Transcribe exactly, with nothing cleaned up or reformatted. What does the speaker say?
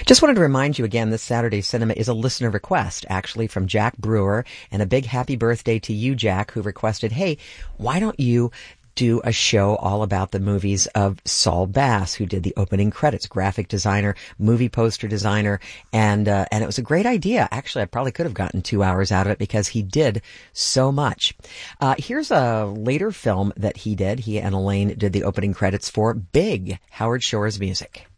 Just wanted to remind you again, this Saturday's cinema is a listener request, actually, from Jack Brewer. And a big happy birthday to you, Jack, who requested, hey, why don't you do a show all about the movies of Saul Bass, who did the opening credits, graphic designer, movie poster designer, and uh, and it was a great idea. Actually, I probably could have gotten two hours out of it because he did so much. Uh, here's a later film that he did. He and Elaine did the opening credits for Big, Howard Shore's music.